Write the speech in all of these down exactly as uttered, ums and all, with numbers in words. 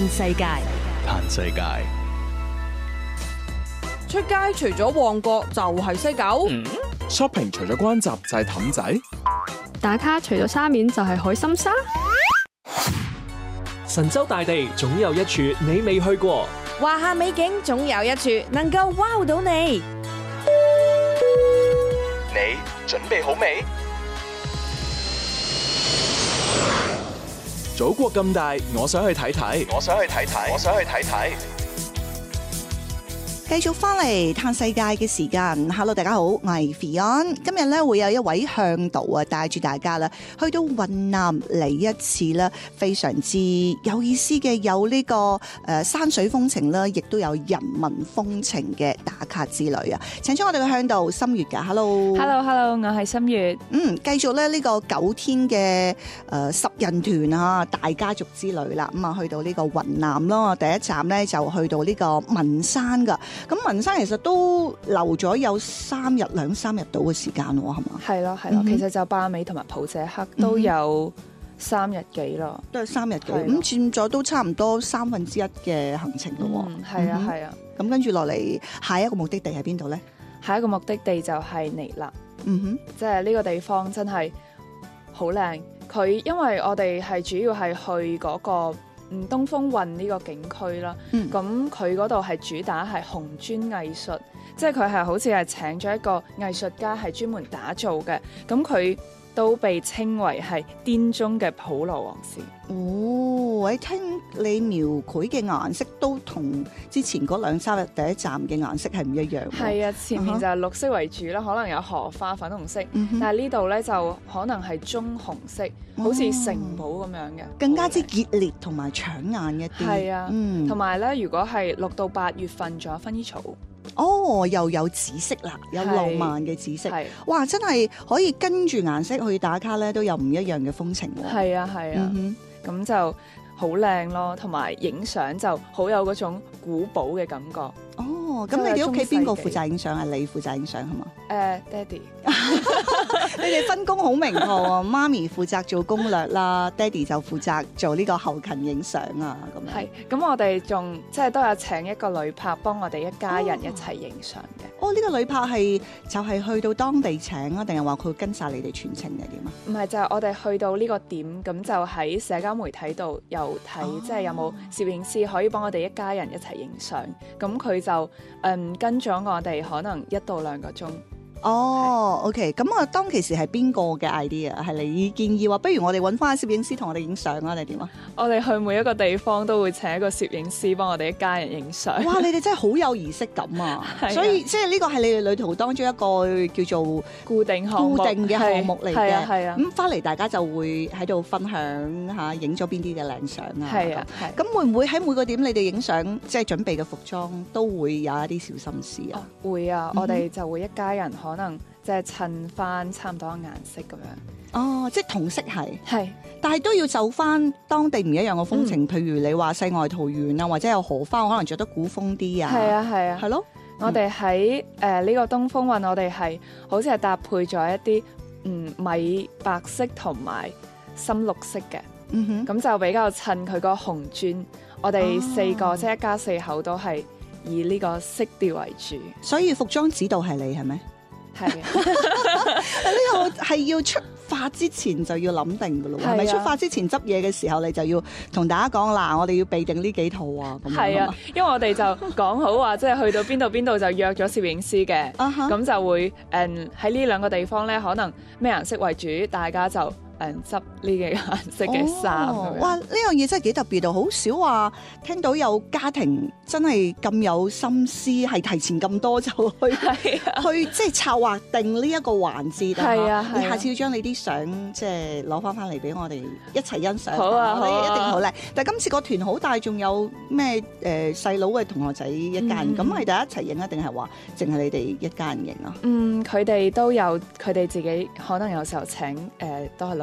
世界， 嘆世界。 出街除咗旺角就係西九， 嗯 shopping 除咗關閘就係氹仔， 打卡除咗沙面就係海心沙。 神州大地總有一處你未去過， 華夏美景總有一處能夠 wow 到你。 你準備好未？ 祖國咁大，我想去睇睇。 我想去睇睇，我想去睇睇。 繼續翻嚟嘆世界嘅時間 ，Hello 大家好，我係 Fion， 今日咧會有一位向導啊帶住大家啦，去到雲南嚟一次啦，非常之有意思嘅，有呢、這個誒、呃、山水風情啦，亦都有人文風情嘅打卡之旅啊！請出我哋嘅向導心月噶 ，Hello，Hello，Hello， 我係心月。 嗯，繼續咧呢個九天嘅誒、呃、十人團啊，大家族之旅啦，咁啊去到呢個雲南咯，第一站咧就去到呢個文山噶。咁文山其實都留咗有三日兩三日到嘅時間喎，係嘛？ 係咯係咯，其實就巴美同埋普謝克都有三日幾咯， 都係三日幾，咁佔咗都差唔多三分之一嘅行程咯。 嗯，係啊係啊。 咁跟住落嚟，下一個目的地喺邊度咧？ 下一個目的地就係尼勒。 嗯哼， 即係呢個地方真係好靚。佢因為我哋係主要係去嗰個嗯東風運呢個景區啦，咁佢嗰度係主打係紅磚藝術，即係佢係好似係請咗一個藝術家係專門打造嘅，咁佢都被稱為係滇中嘅普羅旺斯。 哦，我聽你描繪嘅顏色都同之前嗰兩三日第一站嘅顏色係唔一樣。 係啊，前面就係綠色為主啦，可能有荷花、粉紅色，嗯、但係呢度咧就可能係棕紅色，好似城堡咁樣嘅， 更加之熱烈同埋搶眼一啲。 係啊，同埋咧，如果係六到八月份，仲有薰衣草。 哦，又有紫色啦，有浪漫嘅紫色，哇！真係可以跟住顏色去打卡咧，都有唔一樣嘅風情喎。 係啊，係啊，咁、嗯、就好靚咯，同埋影相就好有嗰種古堡嘅感覺。 哦，咁你哋屋企邊個負責影相？係你負責影相係嘛？ 誒、uh, 爹哋， 你哋分工好明確啊！媽咪負責做攻略啦，爹哋就負責做呢個後勤影相啊，咁樣。 係，咁我哋仲即係都有請一個旅拍幫我哋一家人一齊影相嘅。 哦，呢、呢個旅拍係就係、係、去到當地請啊，定係話佢跟晒你哋全程定係點啊？ 唔係，就係、係、我哋去到呢個點，咁就喺社交媒體度又睇，哦、即係有冇攝影師可以幫我哋一家人一齊影相。咁佢就誒、嗯、跟咗我哋可能一到兩個鐘。 哦 ，OK， 咁啊，當其時係邊個嘅 idea？ 係你建議話，不如我哋揾翻攝影師同我哋影相啊，定係點啊？ 我哋去每一個地方都會請一個攝影師幫我哋一家人影相。 哇！你哋真係好有儀式感啊！所以即係呢個係你哋旅途當中一個叫做固定項目、 固定嘅項目嚟嘅。係啊，係啊。咁翻嚟大家就會喺度分享下影咗邊啲嘅靚相啊。係啊，係。咁會唔會喺每個點你哋影相，即係準備嘅服裝都會有一啲小心思啊？ 哦、會啊，嗯、我哋就會一家人可能即係襯翻差唔多顏色咁樣。 哦，即係同色係， 係， 但係都要就翻當地唔一樣嘅風情。嗯、譬如你話世外桃源啊，或者有荷花，可能着得古風啲啊。 係啊，係啊， 係咯。 我哋喺誒呢個東風運，我哋係好似係搭配咗一啲嗯米白色同埋深綠色嘅。嗯哼，咁就比較襯佢個紅磚。我哋四個、哦、即係一家四口都係以呢個色調為主。所以服裝指導係你係咪？係啊，呢個係要出發之前就要諗定㗎咯，係咪？出發之前執嘢嘅時候，你就要同大家講嗱，我哋要備定呢幾套啊。咁係啊，因為我哋就講好話，即係去到邊度邊度就約咗攝影師嘅，咁、uh-huh. 就會誒喺呢兩個地方咧，可能咩顏色為主，大家就。誒執呢幾個顏色嘅衫、哦，哇！呢樣嘢真係幾特別到，好少話聽到有家庭真係咁有心思，係提前咁多就去、啊、去即係策劃定呢一個環節。係啊，啊，你下次要將你啲相即係攞翻翻嚟俾我哋一齊欣賞。好啊，好啊，一定好靚。但係今次個團好大，仲有咩誒細佬嘅同學仔一家人，咁係大家一齊影啊，定係話淨係你哋一家人影啊？嗯，佢哋都有，佢哋自己可能有時候請誒、呃、都係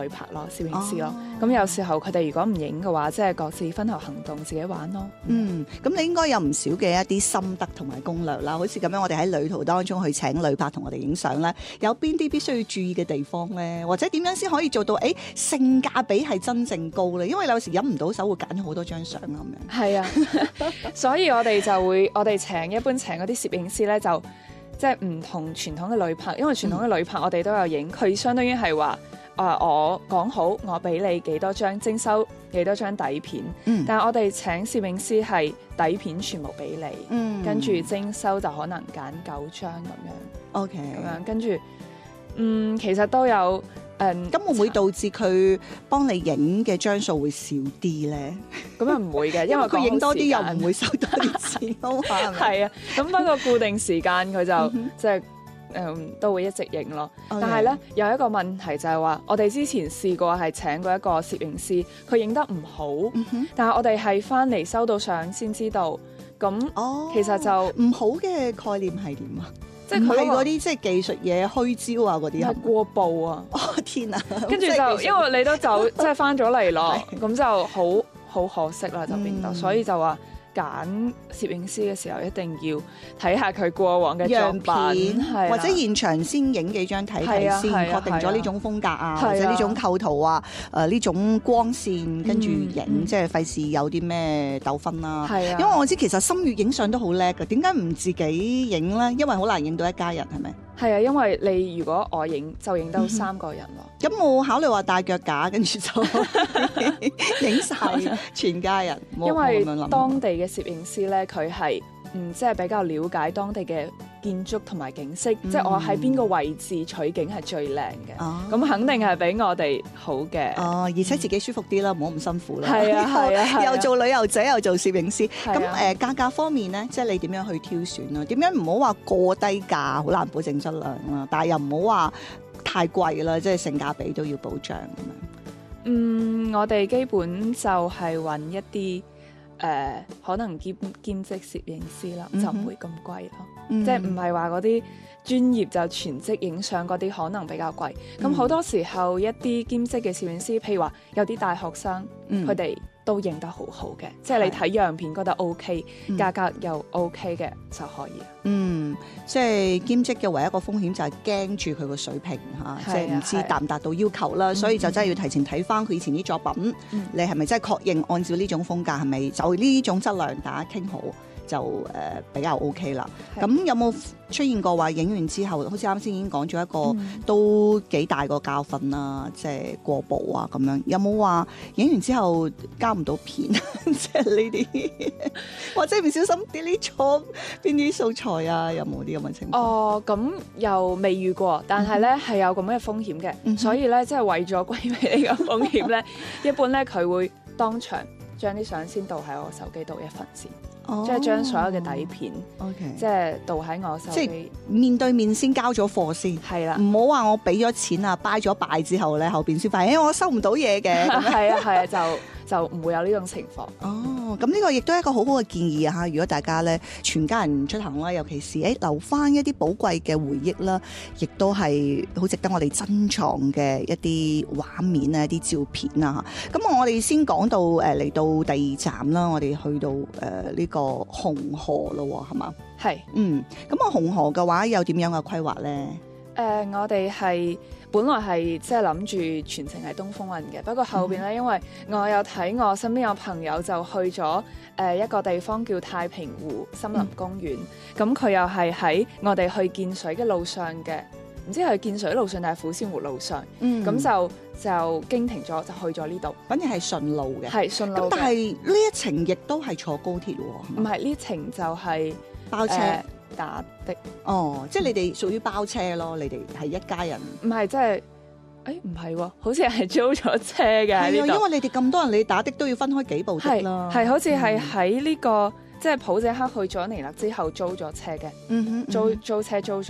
旅拍咯，攝影師咯。咁、哦、有時候佢哋如果唔影嘅話，即係各自分頭行動，自己玩咯。 嗯，咁你應該有唔少嘅一啲心得同埋攻略啦。好似咁樣，我哋喺旅途當中去請旅拍同我哋影相咧，有邊啲必須要注意嘅地方咧？或者點樣先可以做到誒、欸、性價比係真正高咧？因為有時忍唔到手，會揀咗好多張相咁樣。係啊， 所以我哋就會我哋請一般請嗰啲攝影師咧就。即係唔同傳統嘅旅拍，因為傳統嘅旅拍我哋都有影，佢、嗯、相當於係話，誒、呃、我講好，我俾你幾多張徵收幾多張底片，嗯、但係我哋請攝影師係底片全部俾你，嗯、跟住徵收就可能揀九張咁樣 ，OK，咁樣跟住，嗯，其實都有。誒，咁會唔會導致佢幫你影嘅張數會少啲咧？咁又唔會嘅，因為佢影多啲又唔會收多啲錢啊嘛。係啊，咁不過固定時間佢就即係誒都會一直影咯。Okay. 但係咧有一個問題就係話，我哋之前試過係請過一個攝影師，佢影得唔好，嗯、但係我哋係翻嚟收到相先知道。咁、哦、其實就唔好嘅概念係點啊？即係佢係嗰啲即係技術嘢虛焦啊，嗰啲係過曝啊！哦天啊！跟住就因為你都走即係翻咗嚟咯，咁就好好可惜啦，就變到，嗯、所以就話揀攝影師嘅時候一定要睇下佢過往嘅作品，或者現場先影幾張睇睇先，確定咗呢種風格啊，或者呢種構圖啊，誒呢種光線，跟住影，即係費事有啲咩糾紛啦。係啊，因為我知其實心月影相都好叻㗎，點解唔自己影咧？因為好難影到一家人，係咪？係啊，因為你如果我影就影到三個人咯。咁冇考慮話帶腳架，跟住就影晒全家人。因為當地嘅攝影師咧，佢係嗯即係比較了解當地嘅建築同埋景色，嗯、即係我喺邊個位置取景係最靚嘅。咁、哦、肯定係比我哋好嘅。哦，而且自己舒服啲啦，唔好咁辛苦啦。係啊係啊，啊又做旅遊者又做攝影師。咁誒、啊呃、價格方面咧，即係你點樣去挑選啊？點樣唔好話過低價，好難保證質量啦。但係又唔好話太貴啦，即係性價比都要保障咁樣。嗯，我哋基本就係揾一啲誒、呃、可能兼兼職攝影師啦，嗯、哼就唔會咁貴咯。嗯、即係唔係話嗰啲專業就全職影相嗰啲可能比較貴。咁好、嗯、多時候一啲兼職嘅攝影師，譬如話有啲大學生，佢哋、嗯、都影得好好嘅，即係你睇樣片覺得 OK，嗯、價格又 OK 嘅就可以。嗯，即係兼職嘅唯一一個風險就係驚住佢個水平嚇，即係唔知達唔達到要求啦，啊、所以就真係要提前睇翻佢以前啲作品，嗯、你係咪真係確認按照呢種風格係咪就呢種質量大家傾好？就誒、呃、比較 OK 啦。咁的有冇出現過話影完之後，好似啱先已經講咗一個、嗯、都幾大個教訓啦，即係過曝啊咁樣。有冇話影完之後交唔到片，即係呢啲，或者唔小心 delete 錯邊啲素材啊？有冇啲咁嘅情況？哦，咁又未遇過，但係咧係有咁嘅風險嘅，嗯、哼所以咧即係為咗規避呢個風險咧，一般咧佢會當場將啲相先導喺我手機度一份先。Oh, 即係將所有嘅底片，okay. 即係導喺我手機，即係面對面先交咗貨先，係啦，唔好話我俾咗錢啊，buy 咗拜之後咧，後邊先發現，誒、欸、我收唔到嘢嘅，係啊係啊，就就唔會有呢種情況。哦，咁呢個亦都係一個好好嘅建議啊！嚇，如果大家咧全家人出行啦，尤其是誒、欸、留翻一啲寶貴嘅回憶啦，亦都係好值得我哋珍藏嘅一啲畫面啊、一啲照片啊。咁我哋先講到誒嚟、呃、到第二站啦，我哋去到誒呢、呃這個紅河咯，係嘛？係是，嗯，咁啊紅河嘅話有點樣嘅規劃咧？誒、呃，我哋係。本來係即係諗住全程係東風運嘅，不過後邊咧，嗯、因為我有睇我身邊有朋友就去咗誒、呃、一個地方叫太平湖森林公園，咁佢、嗯、又係喺我哋去見水嘅路上嘅，唔知係見水路上定係虎仙湖路上，咁、嗯、就就經停咗，就去咗呢度。反正係順路嘅，係順路。咁但係呢一程亦都係坐高鐵喎，唔係呢程就係包車。呃打的哦，即係你哋屬於包車咯，你哋係一家人。唔係，即係，誒唔係喎，好似係租咗車嘅。係啊，因為你哋咁多人，你打的都要分開幾部的啦。係，好似係喺呢個、嗯、即係普者克去咗尼勒之後租咗車嘅。嗯哼，租租車租咗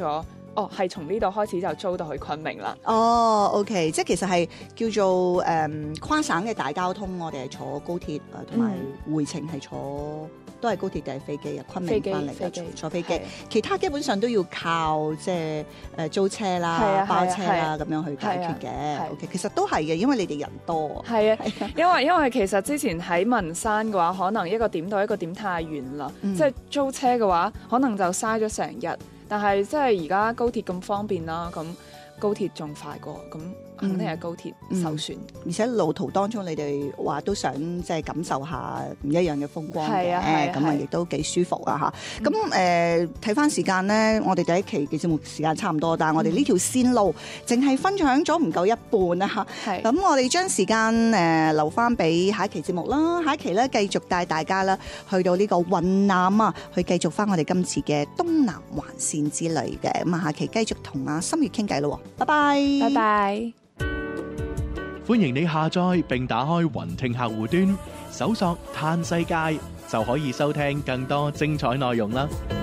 哦，係從呢度開始就租到去昆明啦。 哦，OK，即係其實係叫做誒、嗯、跨省嘅大交通，我哋係坐高鐵誒，同埋回程係坐都係高鐵定係飛機啊？昆明翻嚟嘅坐飛機，其他基本上都要靠即係誒租車啦、啊、包車啦咁、啊、樣去解決嘅。啊、OK，其實都係嘅，因為你哋人多。係啊， 啊因為因為其實之前喺文山嘅話，可能一個點到一個點太遠啦，嗯、即係租車嘅話，可能就嘥咗成日。但係即係而家高鐵咁方便啦，咁高鐵仲快過，咁肯定係高鐵首選、嗯嗯。而且路途當中，你哋話都想即係感受下唔一樣嘅風光嘅，咁啊亦都幾舒服啊嚇。咁誒睇翻時間咧，我哋第一期嘅節目時間差唔多，但係我哋呢條線路淨係分享咗唔夠一半啊嚇。咁我哋將時間誒留翻俾下一期節目啦，下一期咧繼續帶大家啦去到呢個雲南啊，去繼續翻我哋今次嘅東南環線之旅嘅。咁啊，下期繼續同阿心月傾偈咯，拜拜， 拜拜。 歡迎你下載並打開雲聽客戶端，搜索嘆世界就可以收聽更多精彩內容啦。